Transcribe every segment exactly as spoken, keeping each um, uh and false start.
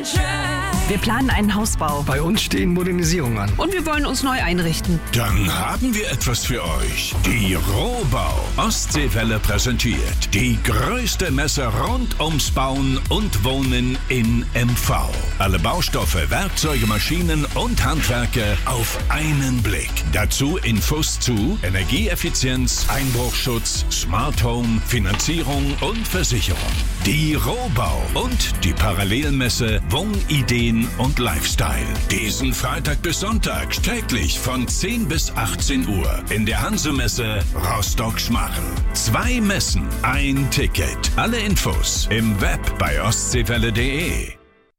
Wir planen einen Hausbau. Bei uns stehen Modernisierungen an. Und wir wollen uns neu einrichten. Dann haben wir etwas für euch. Die Rohbau Ostseewelle präsentiert die größte Messe rund ums Bauen und Wohnen in M V. Alle Baustoffe, Werkzeuge, Maschinen und Handwerke auf einen Blick. Dazu Infos zu Energieeffizienz, Einbruchschutz, Smart Home, Finanzierung und Versicherung. Die Rohbau und die Parallelmesse Wohnideen und Lifestyle. Diesen Freitag bis Sonntag täglich von zehn bis achtzehn Uhr in der Hansemesse Rostock-Schmarrn. Zwei Messen, ein Ticket. Alle Infos im Web bei ostseewelle punkt de.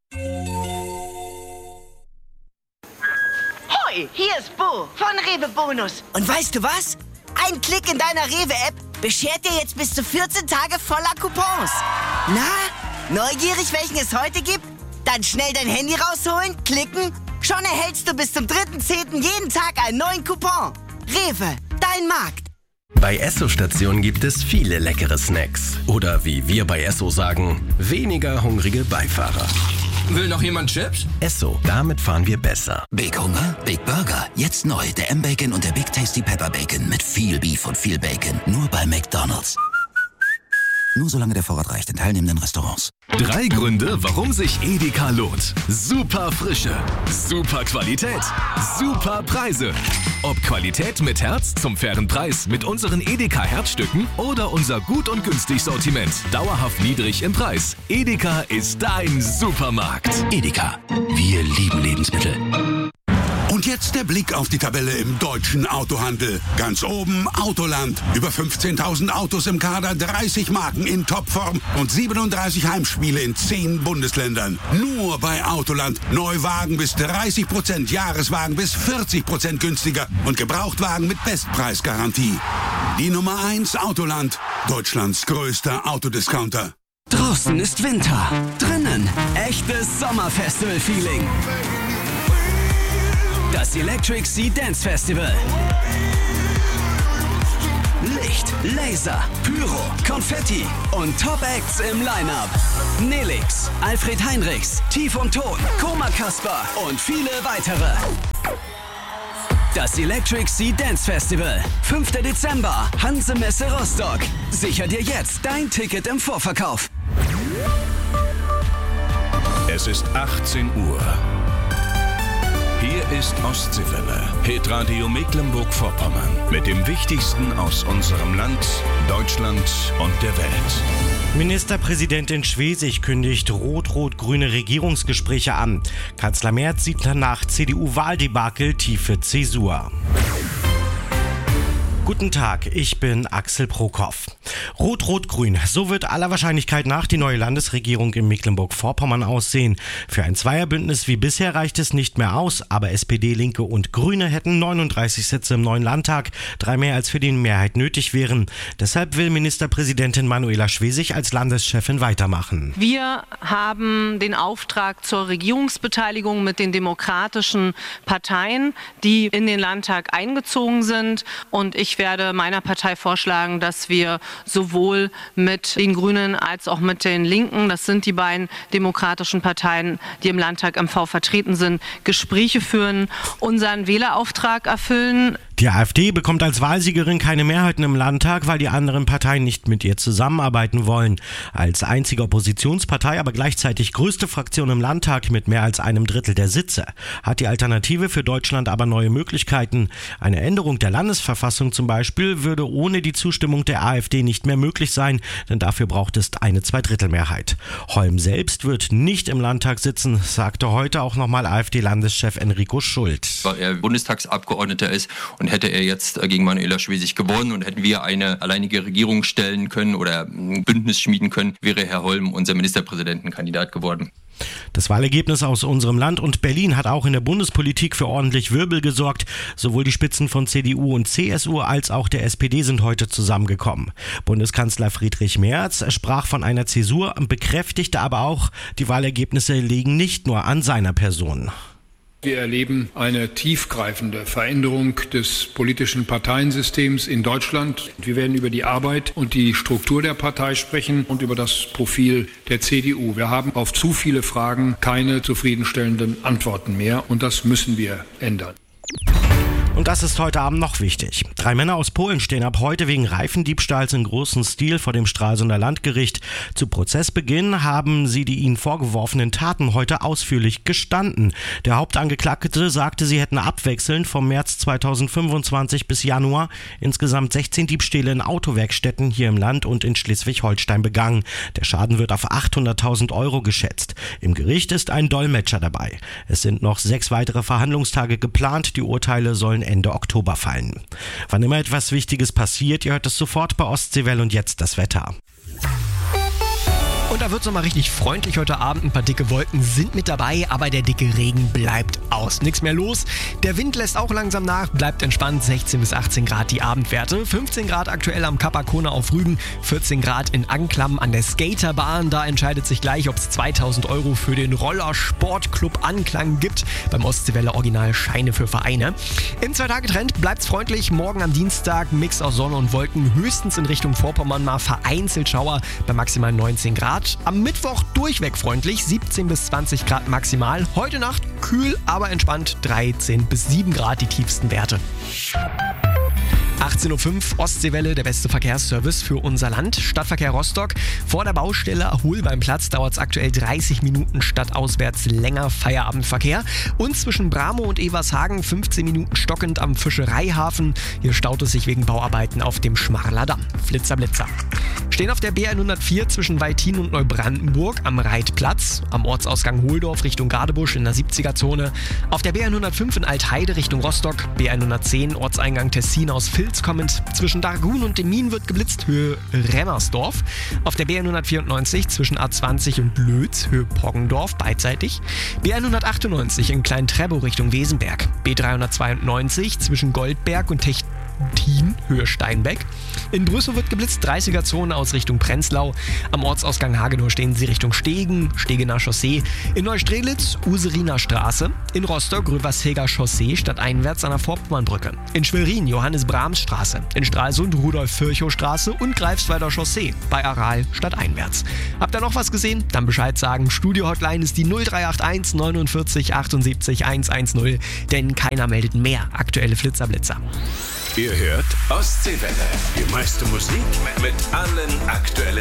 Hoi, hier ist Bo von Rewe Bonus. Und weißt du was? Ein Klick in deiner Rewe-App beschert dir jetzt bis zu vierzehn Tage voller Coupons. Na, neugierig, welchen es heute gibt? Dann schnell dein Handy rausholen, klicken. Schon erhältst du bis zum dritten zehnten jeden Tag einen neuen Coupon. Rewe, dein Markt. Bei Esso-Stationen gibt es viele leckere Snacks. Oder wie wir bei Esso sagen, weniger hungrige Beifahrer. Will noch jemand Chips? Esso, damit fahren wir besser. Big Hunger? Big Burger. Jetzt neu, der M-Bacon und der Big Tasty Pepper Bacon mit viel Beef und viel Bacon. Nur bei McDonald's. Nur solange der Vorrat reicht in teilnehmenden Restaurants. Drei Gründe, warum sich Edeka lohnt. Super Frische, super Qualität, super Preise. Ob Qualität mit Herz zum fairen Preis mit unseren Edeka Herzstücken oder unser gut und günstig Sortiment. Dauerhaft niedrig im Preis. Edeka ist dein Supermarkt. Edeka, wir lieben Lebensmittel. Und jetzt der Blick auf die Tabelle im deutschen Autohandel. Ganz oben Autoland. Über fünfzehntausend Autos im Kader, dreißig Marken in Topform und siebenunddreißig Heimspiele in zehn Bundesländern. Nur bei Autoland. Neuwagen bis dreißig Prozent, Jahreswagen bis vierzig Prozent günstiger und Gebrauchtwagen mit Bestpreisgarantie. Die Nummer eins Autoland. Deutschlands größter Autodiscounter. Draußen ist Winter. Drinnen echtes Sommerfestival-Feeling. Das Electric Sea Dance Festival. Licht, Laser, Pyro, Konfetti und Top-Acts im Line-Up. Nelix, Alfred Heinrichs, Tief und Ton, Koma Kasper und viele weitere. Das Electric Sea Dance Festival. fünfter Dezember, Hansemesse Rostock. Sicher dir jetzt dein Ticket im Vorverkauf. Es ist achtzehn Uhr. Hier ist Ostseewelle, Hitradio Mecklenburg-Vorpommern mit dem Wichtigsten aus unserem Land, Deutschland und der Welt. Ministerpräsidentin Schwesig kündigt rot-rot-grüne Regierungsgespräche an. Kanzler Merz sieht nach C D U-Wahldebakel tiefe Zäsur. Guten Tag, ich bin Axel Prokop. Rot-Rot-Grün, so wird aller Wahrscheinlichkeit nach die neue Landesregierung in Mecklenburg-Vorpommern aussehen. Für ein Zweierbündnis wie bisher reicht es nicht mehr aus, aber S P D, Linke und Grüne hätten neununddreißig Sitze im neuen Landtag, drei mehr als für die Mehrheit nötig wären. Deshalb will Ministerpräsidentin Manuela Schwesig als Landeschefin weitermachen. Wir haben den Auftrag zur Regierungsbeteiligung mit den demokratischen Parteien, die in den Landtag eingezogen sind, und ich Ich werde meiner Partei vorschlagen, dass wir sowohl mit den Grünen als auch mit den Linken, das sind die beiden demokratischen Parteien, die im Landtag M V vertreten sind, Gespräche führen, unseren Wählerauftrag erfüllen. Die AfD bekommt als Wahlsiegerin keine Mehrheiten im Landtag, weil die anderen Parteien nicht mit ihr zusammenarbeiten wollen. Als einzige Oppositionspartei, aber gleichzeitig größte Fraktion im Landtag mit mehr als einem Drittel der Sitze, hat die Alternative für Deutschland aber neue Möglichkeiten. Eine Änderung der Landesverfassung zum Beispiel würde ohne die Zustimmung der AfD nicht mehr möglich sein, denn dafür braucht es eine Zweidrittelmehrheit. Holm selbst wird nicht im Landtag sitzen, sagte heute auch nochmal AfD-Landeschef Enrico Schult. Weil er Bundestagsabgeordneter ist und hätte er jetzt gegen Manuela Schwesig gewonnen und hätten wir eine alleinige Regierung stellen können oder ein Bündnis schmieden können, wäre Herr Holm unser Ministerpräsidentenkandidat geworden. Das Wahlergebnis aus unserem Land und Berlin hat auch in der Bundespolitik für ordentlich Wirbel gesorgt. Sowohl die Spitzen von C D U und C S U als auch der S P D sind heute zusammengekommen. Bundeskanzler Friedrich Merz sprach von einer Zäsur, bekräftigte aber auch, die Wahlergebnisse liegen nicht nur an seiner Person. Wir erleben eine tiefgreifende Veränderung des politischen Parteiensystems in Deutschland. Wir werden über die Arbeit und die Struktur der Partei sprechen und über das Profil der C D U. Wir haben auf zu viele Fragen keine zufriedenstellenden Antworten mehr und das müssen wir ändern. Und das ist heute Abend noch wichtig. Drei Männer aus Polen stehen ab heute wegen Reifendiebstahls in großem Stil vor dem Stralsunder Landgericht. Zu Prozessbeginn haben sie die ihnen vorgeworfenen Taten heute ausführlich gestanden. Der Hauptangeklagte sagte, sie hätten abwechselnd vom März zweitausendfünfundzwanzig bis Januar insgesamt sechzehn Diebstähle in Autowerkstätten hier im Land und in Schleswig-Holstein begangen. Der Schaden wird auf achthunderttausend Euro geschätzt. Im Gericht ist ein Dolmetscher dabei. Es sind noch sechs weitere Verhandlungstage geplant. Die Urteile sollen Ende Oktober fallen. Wann immer etwas Wichtiges passiert, ihr hört es sofort bei Ostseewelle und jetzt das Wetter. Und da wird es nochmal richtig freundlich heute Abend. Ein paar dicke Wolken sind mit dabei, aber der dicke Regen bleibt aus. Nichts mehr los. Der Wind lässt auch langsam nach, bleibt entspannt. sechzehn bis achtzehn Grad die Abendwerte. fünfzehn Grad aktuell am Kap Arkona auf Rügen. vierzehn Grad in Anklam an der Skaterbahn. Da entscheidet sich gleich, ob es zweitausend Euro für den Rollersportclub Anklang gibt. Beim Ostseewelle Original Scheine für Vereine. Im Zwei-Tage-Trend bleibt es freundlich. Morgen am Dienstag Mix aus Sonne und Wolken. Höchstens in Richtung Vorpommern mal vereinzelt Schauer bei maximal neunzehn Grad. Am Mittwoch durchweg freundlich, siebzehn bis zwanzig Grad maximal. Heute Nacht kühl, aber entspannt, dreizehn bis sieben Grad die tiefsten Werte. achtzehn Uhr fünf, Ostseewelle, der beste Verkehrsservice für unser Land. Stadtverkehr Rostock. Vor der Baustelle Erholbeimplatz dauert es aktuell dreißig Minuten stadtauswärts länger Feierabendverkehr. Und zwischen Bramo und Evershagen fünfzehn Minuten stockend am Fischereihafen. Hier staut es sich wegen Bauarbeiten auf dem Schmarler Damm. Flitzer, Blitzer. Stehen auf der B hundertvier zwischen Weithin und Neubrandenburg am Reitplatz. Am Ortsausgang Hohldorf Richtung Gardebusch in der siebziger-Zone. Auf der B hundertfünf in Altheide Richtung Rostock. B hundertzehn Ortseingang Tessin aus Vilz kommend. Zwischen Dargun und Demmin wird geblitzt, Höhe Remmersdorf. Auf der B hundertvierundneunzig zwischen A zwanzig und Lötz, Höhe Poggendorf, beidseitig. B hundertachtundneunzig in Klein-Trebow Richtung Wesenberg. B dreihundertzweiundneunzig zwischen Goldberg und Techn Team, Höhe Steinbeck. In Brüssel wird geblitzt, dreißiger-Zone aus Richtung Prenzlau. Am Ortsausgang Hagenow stehen sie Richtung Stegen, Stegener Chaussee. In Neustrelitz, Useriner Straße. In Rostock, Röversheger Chaussee, stadteinwärts an der Vorpommernbrücke. In Schwerin, Johannes-Brahms-Straße. In Stralsund, Rudolf-Virchow-Straße und Greifswalder Chaussee. Bei Aral, stadteinwärts. Habt ihr noch was gesehen? Dann Bescheid sagen. Studio-Hotline ist die null drei acht eins neunundvierzig achtundsiebzig hundertzehn, denn keiner meldet mehr aktuelle Flitzerblitzer. Ihr hört Ostseewelle. Die meiste Musik mit allen aktuellen